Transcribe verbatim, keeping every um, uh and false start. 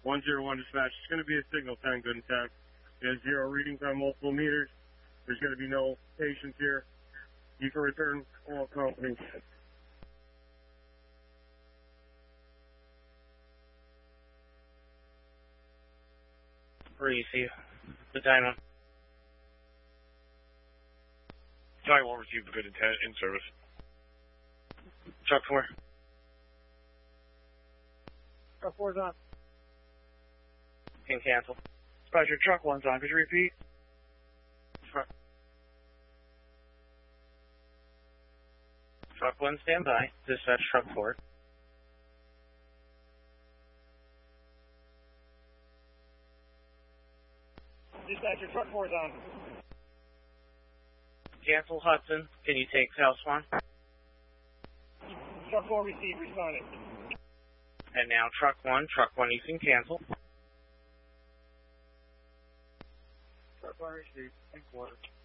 one zero one dispatch. It's going to be a signal time, good and tact. There's zero readings on multiple meters. There's going to be no patients here. You can return all companies. Receive. The dyno. Nine one received good intent in service. Truck four. Truck four's on. Can cancel. Dispatcher, truck one's on. Could you repeat? Truck. Truck one, stand by. Dispatch truck four. Dispatcher, truck four's on. Cancel Hudson. Can you take South Swan? Truck four received, responding. And now truck one. Truck one, you can cancel. Truck one received. Think water.